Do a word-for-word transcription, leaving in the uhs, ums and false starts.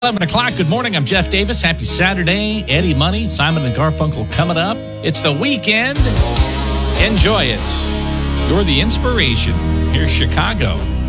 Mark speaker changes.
Speaker 1: eleven o'clock. Good morning. I'm Jeff Davis. Happy Saturday. Eddie Money, Simon and Garfunkel coming up. It's the weekend. Enjoy it. You're the inspiration. Here's Chicago.